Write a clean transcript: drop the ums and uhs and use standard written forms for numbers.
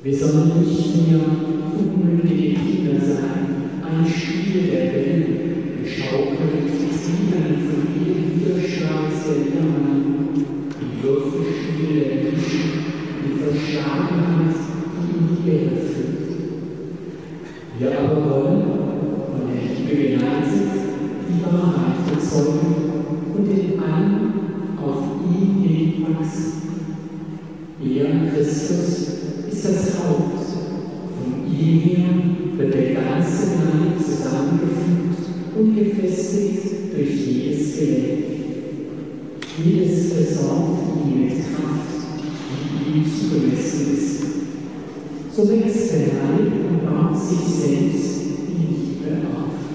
Wir sollen nicht mehr unmündige Kinder sein, ein Spiel der Welt, geschaukelt, Zielen von jedem Widerschlagsländern, die Würfelspiele der Menschen, die Verschlagenheit, die in die Welt führt. Wir aber wollen, von der Liebe geleitet, die Wahrheit bezeugen und in allem auf ihn hinwachsen. Er, Christus, ist das Haupt. Von ihm her wird der ganze Leib zusammengefügt und gefestigt durch jedes Gelenk. Jedes versorgt ihn mit Kraft, die ihm zugemessen ist. So wächst der Leib und baut sich selbst in Liebe auf.